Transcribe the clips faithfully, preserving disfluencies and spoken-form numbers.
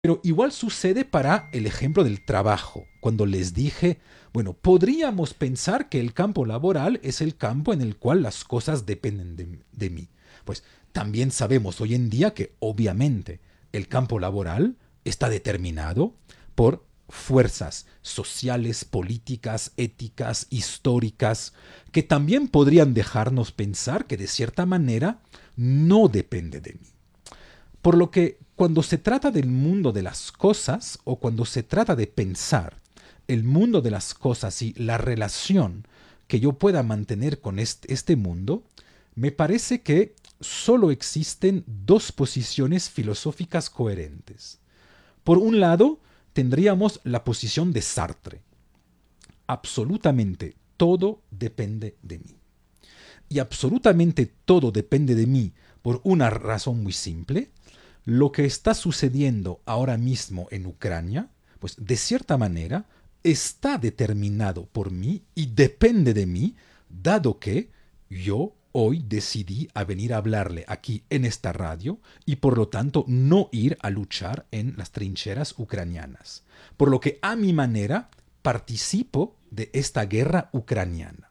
Pero igual sucede para el ejemplo del trabajo, cuando les dije, bueno, podríamos pensar que el campo laboral es el campo en el cual las cosas dependen de, de mí. Pues también sabemos hoy en día que obviamente el campo laboral está determinado por fuerzas sociales, políticas, éticas, históricas, que también podrían dejarnos pensar que de cierta manera no depende de mí. Por lo que cuando se trata del mundo de las cosas o cuando se trata de pensar el mundo de las cosas y la relación que yo pueda mantener con este, este mundo, me parece que solo existen dos posiciones filosóficas coherentes. Por un lado, tendríamos la posición de Sartre. Absolutamente todo depende de mí. Y absolutamente todo depende de mí por una razón muy simple. Lo que está sucediendo ahora mismo en Ucrania, pues de cierta manera está determinado por mí y depende de mí, dado que yo hoy decidí a venir a hablarle aquí en esta radio y por lo tanto no ir a luchar en las trincheras ucranianas. Por lo que a mi manera participo de esta guerra ucraniana.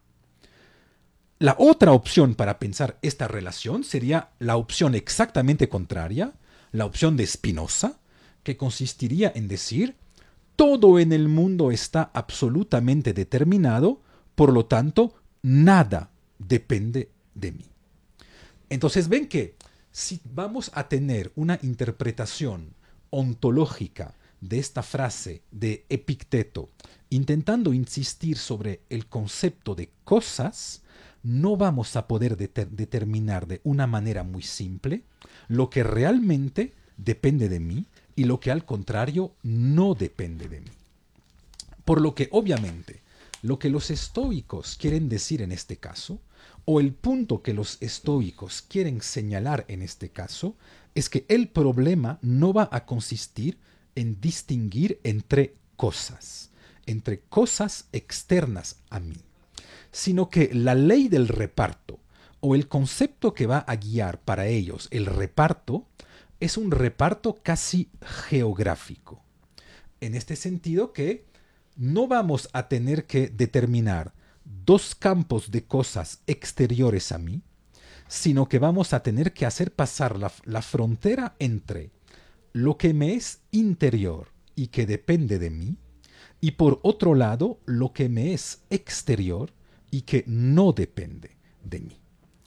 La otra opción para pensar esta relación sería la opción exactamente contraria, la opción de Spinoza, que consistiría en decir, todo en el mundo está absolutamente determinado, por lo tanto, nada depende de mí. Entonces ven que si vamos a tener una interpretación ontológica de esta frase de Epicteto, intentando insistir sobre el concepto de cosas, no vamos a poder deter determinar de una manera muy simple lo que realmente depende de mí y lo que al contrario no depende de mí. Por lo que obviamente lo que los estoicos quieren decir en este caso, o el punto que los estoicos quieren señalar en este caso, es que el problema no va a consistir en distinguir entre cosas, entre cosas externas a mí, sino que la ley del reparto, o el concepto que va a guiar para ellos el reparto, es un reparto casi geográfico. En este sentido que no vamos a tener que determinar dos campos de cosas exteriores a mí, sino que vamos a tener que hacer pasar la, la frontera entre lo que me es interior y que depende de mí, y por otro lado, lo que me es exterior y que no depende de mí.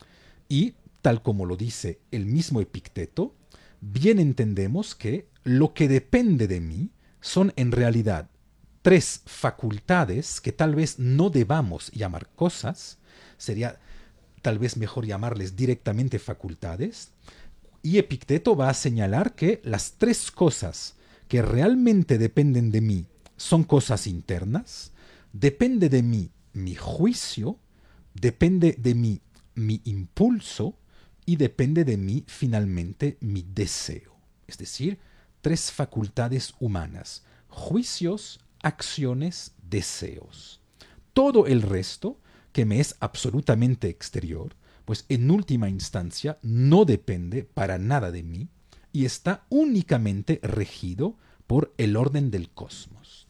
Y, tal como lo dice el mismo Epicteto, bien entendemos que lo que depende de mí son en realidad tres facultades que tal vez no debamos llamar cosas, sería tal vez mejor llamarles directamente facultades, y Epicteto va a señalar que las tres cosas que realmente dependen de mí son cosas internas, depende de mí mi juicio, depende de mí mi impulso y depende de mí finalmente mi deseo. Es decir, tres facultades humanas, juicios, acciones, deseos. Todo el resto, que me es absolutamente exterior, pues en última instancia no depende para nada de mí y está únicamente regido por el orden del cosmos.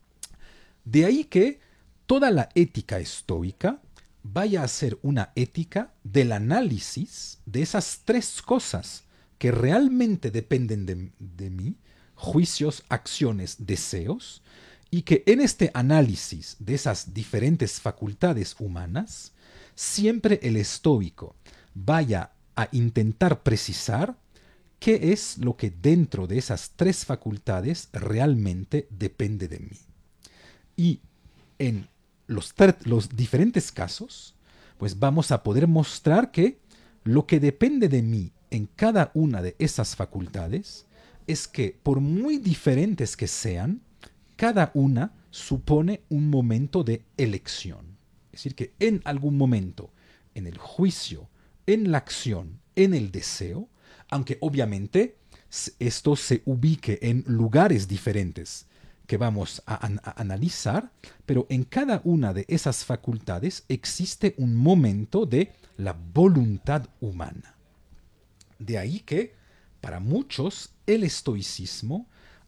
De ahí que toda la ética estoica vaya a ser una ética del análisis de esas tres cosas que realmente dependen de, de mí, juicios, acciones, deseos, y que en este análisis de esas diferentes facultades humanas, siempre el estoico vaya a intentar precisar qué es lo que dentro de esas tres facultades realmente depende de mí. Y en los, los diferentes casos, pues vamos a poder mostrar que lo que depende de mí en cada una de esas facultades es que por muy diferentes que sean, cada una supone un momento de elección. Es decir, que en algún momento, en el juicio, en la acción, en el deseo, aunque obviamente esto se ubique en lugares diferentes que vamos a, an a analizar, pero en cada una de esas facultades existe un momento de la voluntad humana. De ahí que, para muchos, el estoicismo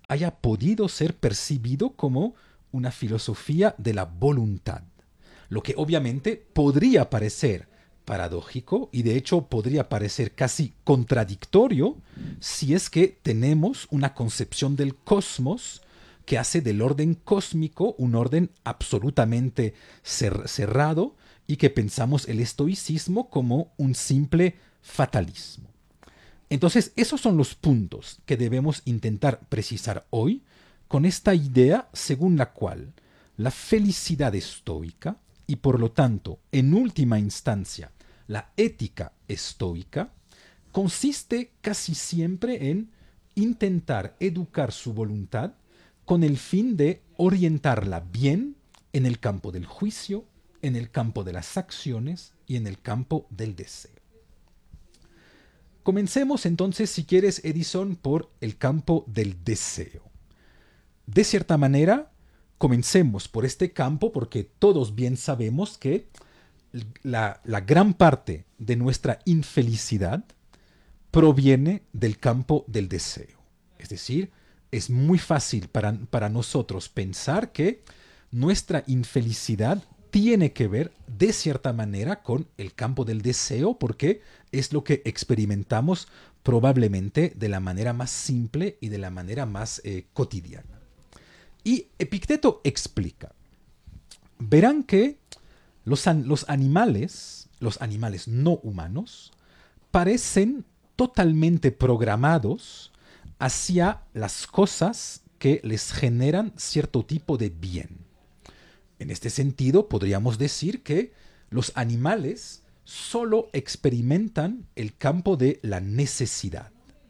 haya podido ser percibido como una filosofía de la voluntad, lo que obviamente podría parecer paradójico y de hecho podría parecer casi contradictorio si es que tenemos una concepción del cosmos que hace del orden cósmico un orden absolutamente cer- cerrado y que pensamos el estoicismo como un simple fatalismo. Entonces, esos son los puntos que debemos intentar precisar hoy con esta idea según la cual la felicidad estoica y por lo tanto, en última instancia, la ética estoica consiste casi siempre en intentar educar su voluntad con el fin de orientarla bien en el campo del juicio, en el campo de las acciones y en el campo del deseo. Comencemos entonces, si quieres, Edison, por el campo del deseo. De cierta manera, comencemos por este campo porque todos bien sabemos que la, la gran parte de nuestra infelicidad proviene del campo del deseo. Es decir, es muy fácil para, para nosotros pensar que nuestra infelicidad tiene que ver de cierta manera con el campo del deseo porque es lo que experimentamos probablemente de la manera más simple y de la manera más eh, cotidiana. Y Epicteto explica. Verán que los, an los animales, los animales no humanos, parecen totalmente programados hacia las cosas que les generan cierto tipo de bien. En este sentido, podríamos decir que los animales solo experimentan el campo de la necesidad.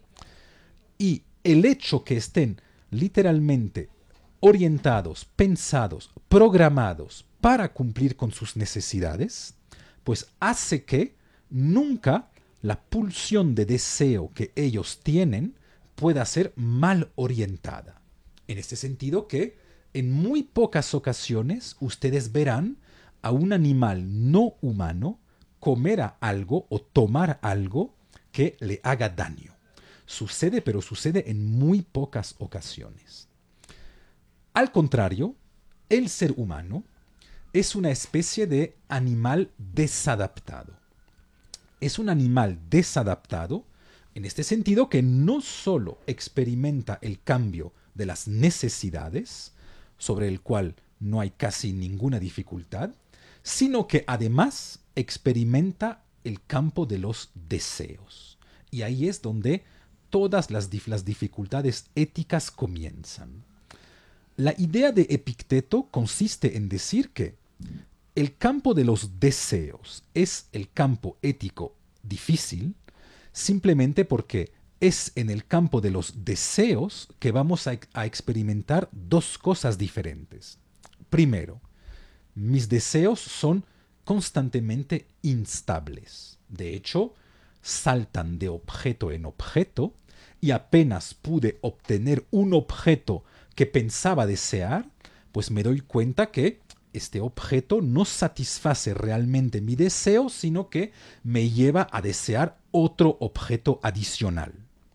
Y el hecho que estén literalmente orientados, pensados, programados para cumplir con sus necesidades, pues hace que nunca la pulsión de deseo que ellos tienen pueda ser mal orientada. En este sentido que en muy pocas ocasiones ustedes verán a un animal no humano comer a algo o tomar algo que le haga daño. Sucede, pero sucede en muy pocas ocasiones. Al contrario, el ser humano es una especie de animal desadaptado. Es un animal desadaptado en este sentido que no solo experimenta el cambio de las necesidades, sobre el cual no hay casi ninguna dificultad, sino que además experimenta el campo de los deseos. Y ahí es donde todas las, dif las dificultades éticas comienzan. La idea de Epicteto consiste en decir que el campo de los deseos es el campo ético difícil simplemente porque es en el campo de los deseos que vamos a, a experimentar dos cosas diferentes. Primero, mis deseos son constantemente instables. De hecho, saltan de objeto en objeto y apenas pude obtener un objeto que pensaba desear, pues me doy cuenta que este objeto no satisface realmente mi deseo, sino que me lleva a desear otro objeto adicional.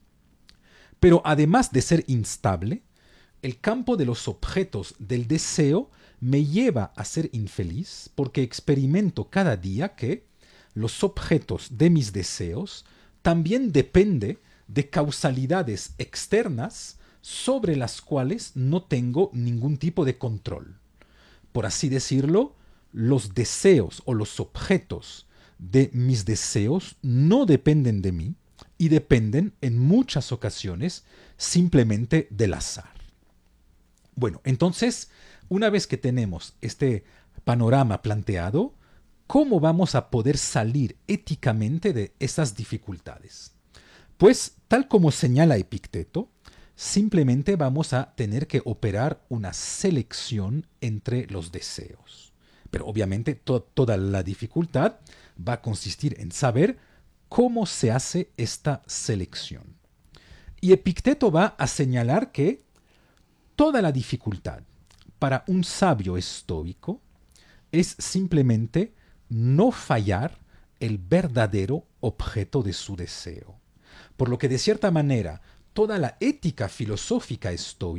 Pero además de ser instable, el campo de los objetos del deseo me lleva a ser infeliz porque experimento cada día que los objetos de mis deseos también dependen de causalidades externas sobre las cuales no tengo ningún tipo de control. Por así decirlo, los deseos o los objetos de mis deseos no dependen de mí y dependen en muchas ocasiones simplemente del azar. Bueno, entonces, una vez que tenemos este panorama planteado, ¿cómo vamos a poder salir éticamente de esas dificultades? Pues, tal como señala Epicteto, simplemente vamos a tener que operar una selección entre los deseos. Pero obviamente to- toda la dificultad va a consistir en saber cómo se hace esta selección. Y Epicteto va a señalar que toda la dificultad para un sabio estoico es simplemente no fallar el verdadero objeto de su deseo. Por lo que de cierta manera toda la ética filosófica estoica